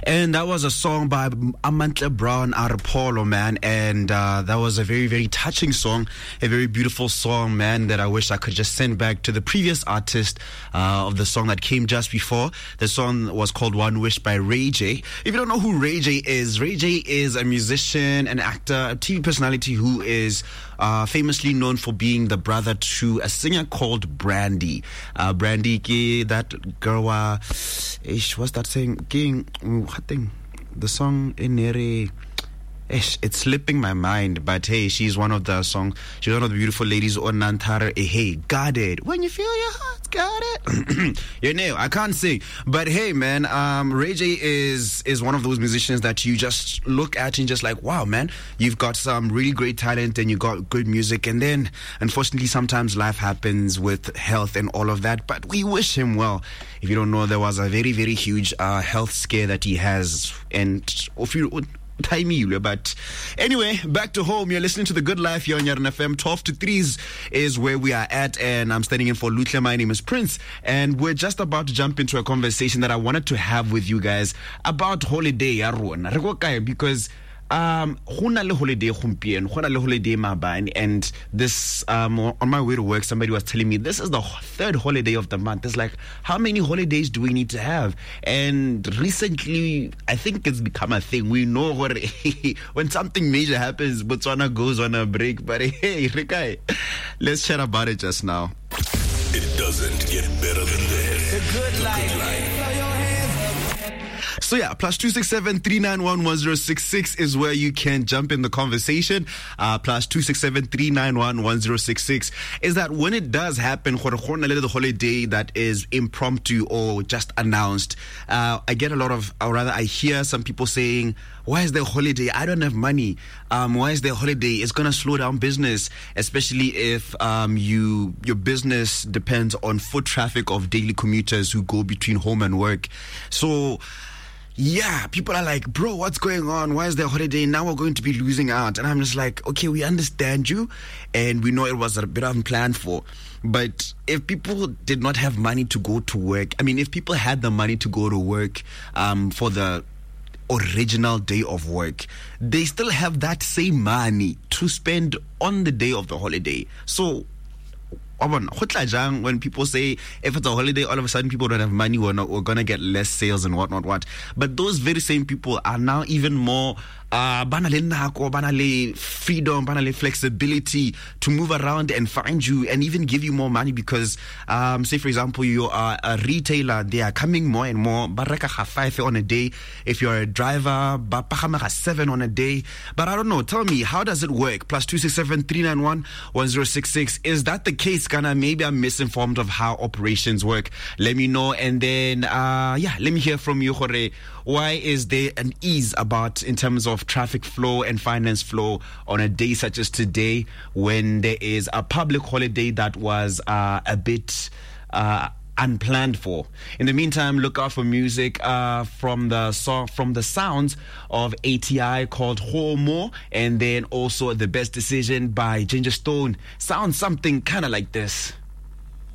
And that was a song by Amantle Brown Arpolo, man. And that was a very, very touching song, a very beautiful song, man, that I wish I could just send back to the previous artist of the song that came just before. The song was called One Wish by Ray J. If you don't know who Ray J is a musician, an actor, a TV personality who is famously known for being the brother to a singer called Brandy. Brandy, that girl, what's that saying? What thing? The song in Nere. It's slipping my mind, but hey, she's one of the beautiful ladies on Nantara. Hey, got it. When you feel your heart's got it. You know, I can't sing, but hey, man, Ray J is one of those musicians that you just look at and just like, wow, man, you've got some really great talent and you got good music, and then unfortunately sometimes life happens with health and all of that. But we wish him well. If you don't know, there was a very, very huge health scare that he has, and if you but anyway, back to home. You're listening to The Good Life here on Yarn FM. 12 to 3s is where we are at, and I'm standing in for Lutle. My name is Prince, and we're just about to jump into a conversation that I wanted to have with you guys about holiday ya rona, because hona le holiday gompieno, hona le holiday maabane, and this on my way to work somebody was telling me this is the third holiday of the month. It's like, how many holidays do we need to have? And recently I think it's become a thing. We know what when something major happens, Botswana goes on a break. But hey, Rikai, let's chat about it just now. It doesn't get better than this. The Good Life. So yeah, +267 391 1066 is where you can jump in the conversation. +267 391 1066 is that when it does happen, the holiday that is impromptu or just announced, I get a lot of, or rather I hear some people saying, why is there a holiday? I don't have money. Why is there a holiday? It's going to slow down business, especially if your business depends on foot traffic of daily commuters who go between home and work. So yeah, people are like, bro, what's going on? Why is there a holiday? Now we're going to be losing out. And I'm just like, okay, we understand you, and we know it was a bit unplanned for. But if people did not have money to go to work, I mean, if people had the money to go to work for the original day of work, they still have that same money to spend on the day of the holiday. So when people say if it's a holiday, all of a sudden people don't have money, we're going to get less sales and whatnot. But those very same people are now even more banale freedom, banale flexibility to move around and find you and even give you more money because say for example you are a retailer, they are coming more and more baraka 5 on a day. If you're a driver, 7 on a day. But I don't know, tell me, how does it work? +267 391 1066. Is that the case, Ghana? Maybe I'm misinformed of how operations work. Let me know, and then let me hear from you, Jorge. Why is there an ease about in terms of traffic flow and finance flow on a day such as today when there is a public holiday that was a bit unplanned for? In the meantime, look out for music from the sounds of ATI called Homo, and then also The Best Decision by Ginger Stone. Sounds something kind of like this.